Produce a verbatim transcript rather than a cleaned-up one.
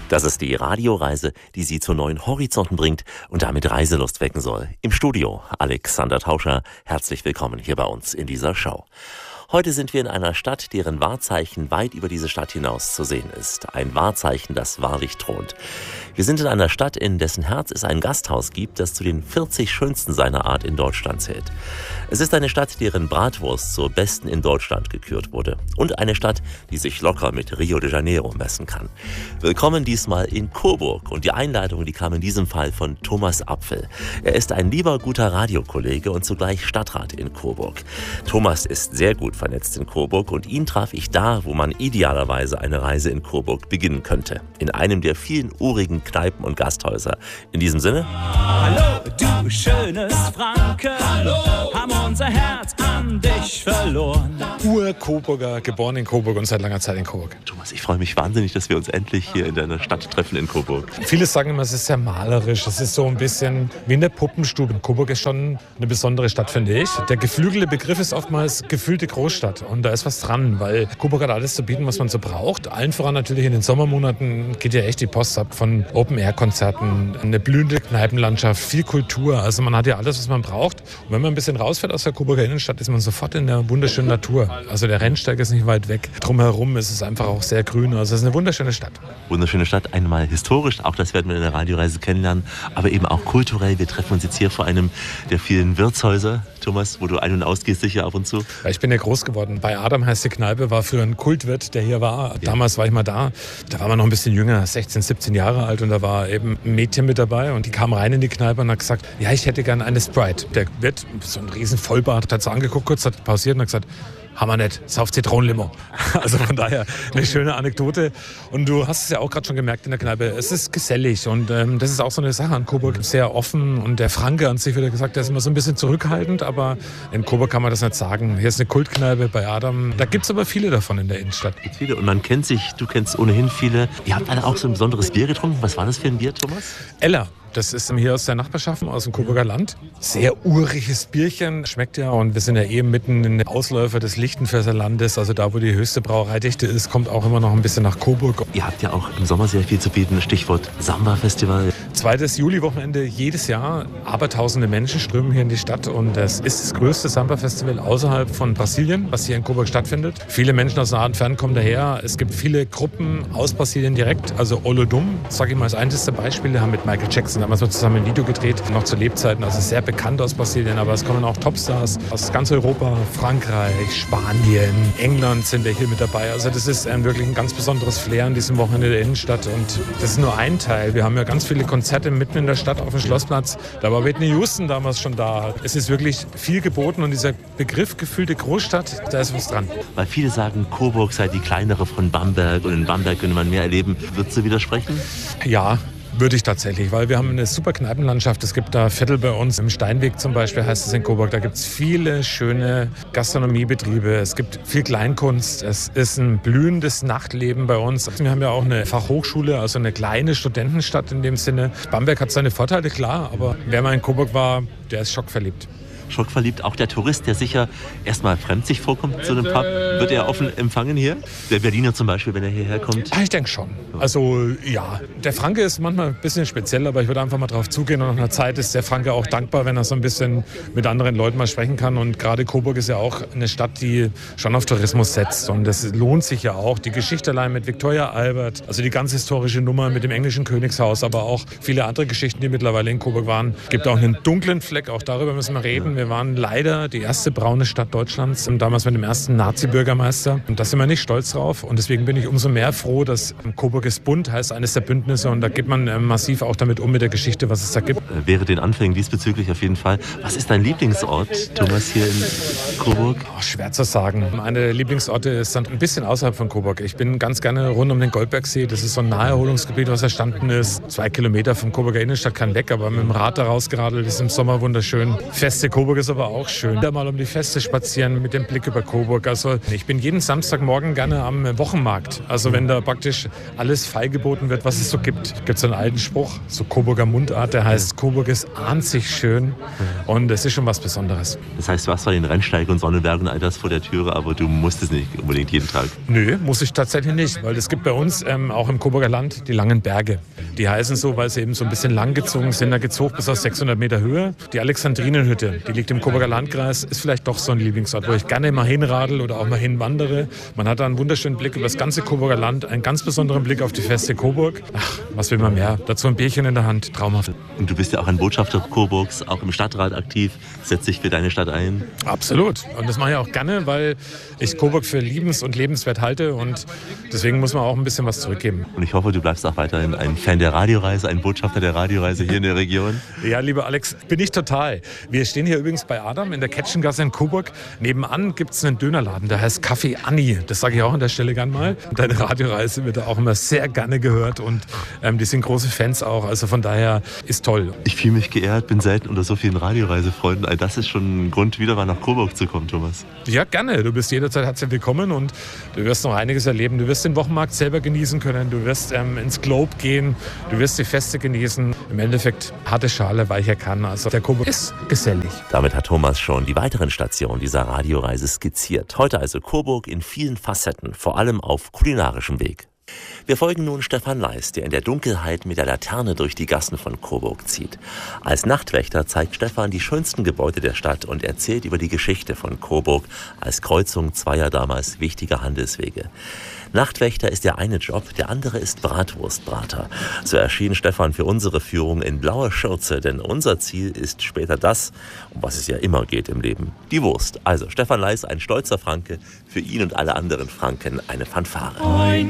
Das ist die Radioreise, die Sie zu neuen Horizonten bringt und damit Reiselust wecken soll. Im Studio Alexander Tauscher, herzlich willkommen hier bei uns in dieser Show. Heute sind wir in einer Stadt, deren Wahrzeichen weit über diese Stadt hinaus zu sehen ist. Ein Wahrzeichen, das wahrlich thront. Wir sind in einer Stadt, in dessen Herz es ein Gasthaus gibt, das zu den vierzig schönsten seiner Art in Deutschland zählt. Es ist eine Stadt, deren Bratwurst zur besten in Deutschland gekürt wurde. Und eine Stadt, die sich locker mit Rio de Janeiro messen kann. Willkommen diesmal in Coburg. Und die Einleitung, die kam in diesem Fall von Thomas Apfel. Er ist ein lieber, guter Radiokollege und zugleich Stadtrat in Coburg. Thomas ist sehr gut vernetzt in Coburg und ihn traf ich da, wo man idealerweise eine Reise in Coburg beginnen könnte. In einem der vielen urigen Kneipen und Gasthäuser. In diesem Sinne... Hallo, du schönes Franken. Hallo. Haben unser Herz an dich verloren. Ur-Coburger, geboren in Coburg und seit langer Zeit in Coburg. Thomas, ich freue mich wahnsinnig, dass wir uns endlich hier in deiner Stadt treffen in Coburg. Viele sagen immer, es ist sehr malerisch. Es ist so ein bisschen wie in der Puppenstube. Coburg ist schon eine besondere Stadt, finde ich. Der geflügelte Begriff ist oftmals gefühlte Großstadt. Und da ist was dran, weil Coburg hat alles zu bieten, was man so braucht. Allen voran natürlich in den Sommermonaten geht ja echt die Post ab von Open-Air-Konzerten, eine blühende Kneipenlandschaft, viel Kultur. Also man hat ja alles, was man braucht. Und wenn man ein bisschen rausfährt aus der Coburger Innenstadt, ist man sofort in der wunderschönen Natur. Also der Rennsteig ist nicht weit weg. Drumherum ist es einfach auch sehr grün. Also es ist eine wunderschöne Stadt. Wunderschöne Stadt, einmal historisch, auch das werden wir in der Radioreise kennenlernen, aber eben auch kulturell. Wir treffen uns jetzt hier vor einem der vielen Wirtshäuser, Thomas, wo du ein- und ausgehst sicher ab und zu. Ja, ich bin ja groß geworden. Bei Adam heißt die Kneipe, war früher ein Kultwirt, der hier war. Ja. Damals war ich mal da. Da war man noch ein bisschen jünger, sechzehn, siebzehn Jahre alt und da war eben ein Mädchen mit dabei und die kam rein in die Kneipe und hat gesagt, ja, ich hätte gern eine Sprite. Der Wirt, so ein riesen Vollbart, hat sie angeguckt, kurz hat pausiert und hat gesagt, Hammer nicht, sauf Zitronenlimo. Also von daher eine schöne Anekdote. Und du hast es ja auch gerade schon gemerkt in der Kneipe, es ist gesellig und ähm, das ist auch so eine Sache an Coburg, sehr offen. Und der Franke an sich, wird gesagt, der ist immer so ein bisschen zurückhaltend, aber in Coburg kann man das nicht sagen. Hier ist eine Kultkneipe bei Adam, da gibt es aber viele davon in der Innenstadt. Viele und man kennt sich, du kennst ohnehin viele. Ihr habt alle auch so ein besonderes Bier getrunken. Was war das für ein Bier, Thomas? Ella. Das ist hier aus der Nachbarschaft, aus dem Coburger Land. Sehr uriges Bierchen, schmeckt ja. Und wir sind ja eben mitten in den Ausläufer des Lichtenfelser Landes. Also da, wo die höchste Brauereidichte ist, kommt auch immer noch ein bisschen nach Coburg. Ihr habt ja auch im Sommer sehr viel zu bieten. Stichwort Samba-Festival. Zweites Juli-Wochenende jedes Jahr. Abertausende Menschen strömen hier in die Stadt. Und es ist das größte Samba-Festival außerhalb von Brasilien, was hier in Coburg stattfindet. Viele Menschen aus nah und fern kommen daher. Es gibt viele Gruppen aus Brasilien direkt. Also Olodum, sage ich mal, als eines der Beispiele, haben mit Michael Jackson damals mal zusammen ein Video gedreht, noch zu Lebzeiten, also sehr bekannt aus Brasilien, aber es kommen auch Topstars aus ganz Europa, Frankreich, Spanien, England sind ja hier mit dabei. Also das ist ein wirklich ein ganz besonderes Flair an diesem Wochenende der Innenstadt und das ist nur ein Teil. Wir haben ja ganz viele Konzerte mitten in der Stadt auf dem Schlossplatz. Da war Whitney Houston damals schon da. Es ist wirklich viel geboten und dieser Begriff gefühlte Großstadt, da ist was dran. Weil viele sagen, Coburg sei die kleinere von Bamberg und in Bamberg könnte man mehr erleben. Würdest du widersprechen? Ja. Würde ich tatsächlich, weil wir haben eine super Kneipenlandschaft. Es gibt da Viertel bei uns, im Steinweg zum Beispiel heißt es in Coburg. Da gibt es viele schöne Gastronomiebetriebe. Es gibt viel Kleinkunst. Es ist ein blühendes Nachtleben bei uns. Wir haben ja auch eine Fachhochschule, also eine kleine Studentenstadt in dem Sinne. Bamberg hat seine Vorteile, klar, aber wer mal in Coburg war, der ist schockverliebt. Schockverliebt. Auch der Tourist, der sicher erstmal fremd sich vorkommt zu einem Pub, wird er offen empfangen hier? Der Berliner zum Beispiel, wenn er hierher kommt? Ich denke schon. Also ja, der Franke ist manchmal ein bisschen speziell, aber ich würde einfach mal drauf zugehen. Und nach einer Zeit ist der Franke auch dankbar, wenn er so ein bisschen mit anderen Leuten mal sprechen kann. Und gerade Coburg ist ja auch eine Stadt, die schon auf Tourismus setzt. Und das lohnt sich ja auch. Die Geschichte allein mit Victoria Albert, also die ganz historische Nummer mit dem englischen Königshaus, aber auch viele andere Geschichten, die mittlerweile in Coburg waren. Es gibt auch einen dunklen Fleck, auch darüber müssen wir reden. Wir waren leider die erste braune Stadt Deutschlands, damals mit dem ersten Nazi-Bürgermeister. Und da sind wir nicht stolz drauf. Und deswegen bin ich umso mehr froh, dass Coburg ist bunt, heißt eines der Bündnisse. Und da geht man massiv auch damit um mit der Geschichte, was es da gibt. Wäre den Anfängen diesbezüglich auf jeden Fall. Was ist dein Lieblingsort, Thomas, hier in Coburg? Oh, schwer zu sagen. Meine Lieblingsorte ist dann ein bisschen außerhalb von Coburg. Ich bin ganz gerne rund um den Goldbergsee. Das ist so ein Naherholungsgebiet, was erstanden ist. Zwei Kilometer vom Coburger Innenstadt kann weg, aber mit dem Rad da rausgeradelt ist im Sommer wunderschön. Feste Coburg Coburg ist aber auch schön. Da mal um die Feste spazieren mit dem Blick über Coburg. Also ich bin jeden Samstagmorgen gerne am Wochenmarkt. Also wenn da praktisch alles feilgeboten wird, was es so gibt. Gibt es einen alten Spruch, so Coburger Mundart, der heißt, Coburg ist ahnt sich schön. Und es ist schon was Besonderes. Das heißt, du hast zwar den Rennsteig und Sonnenberg und all das vor der Türe, aber du musst es nicht unbedingt jeden Tag. Nö, muss ich tatsächlich nicht, weil es gibt bei uns ähm, auch im Coburger Land die langen Berge. Die heißen so, weil sie eben so ein bisschen langgezogen sind. Da geht es hoch bis auf sechshundert Meter Höhe. Die Alexandrinenhütte, die liegt im Coburger Landkreis, ist vielleicht doch so ein Lieblingsort, wo ich gerne mal hinradel oder auch mal hinwandere. Man hat da einen wunderschönen Blick über das ganze Coburger Land, einen ganz besonderen Blick auf die Feste Coburg. Ach, was will man mehr? Dazu ein Bierchen in der Hand, traumhaft. Und du bist ja auch ein Botschafter Coburgs, auch im Stadtrat aktiv, setzt dich für deine Stadt ein. Absolut. Und das mache ich auch gerne, weil ich Coburg für liebens- und lebenswert halte und deswegen muss man auch ein bisschen was zurückgeben. Und ich hoffe, du bleibst auch weiterhin ein Fan der Radioreise, ein Botschafter der Radioreise hier in der Region. Ja, lieber Alex, bin ich total. Wir stehen hier übrigens bei Adam in der Ketschengasse in Coburg. Nebenan gibt es einen Dönerladen, der heißt Café Anni. Das sage ich auch an der Stelle gern mal. Deine Radioreise wird da auch immer sehr gerne gehört und ähm, die sind große Fans auch. Also von daher ist toll. Ich fühle mich geehrt, bin selten unter so vielen Radioreisefreunden. All das ist schon ein Grund, wieder mal nach Coburg zu kommen, Thomas. Ja, gerne. Du bist jederzeit herzlich willkommen und du wirst noch einiges erleben. Du wirst den Wochenmarkt selber genießen können. Du wirst ähm, ins Globe gehen. Du wirst die Feste genießen. Im Endeffekt harte Schale, weicher Kern. Also der Coburg ist gesellig. Damit hat Thomas schon die weiteren Stationen dieser Radioreise skizziert. Heute also Coburg in vielen Facetten, vor allem auf kulinarischem Weg. Wir folgen nun Stefan Leis, der in der Dunkelheit mit der Laterne durch die Gassen von Coburg zieht. Als Nachtwächter zeigt Stefan die schönsten Gebäude der Stadt und erzählt über die Geschichte von Coburg als Kreuzung zweier damals wichtiger Handelswege. Nachtwächter ist der eine Job, der andere ist Bratwurstbrater. So erschien Stefan für unsere Führung in blauer Schürze, denn unser Ziel ist später das, um was es ja immer geht im Leben, die Wurst. Also Stefan Leis, ein stolzer Franke, für ihn und alle anderen Franken eine Fanfare.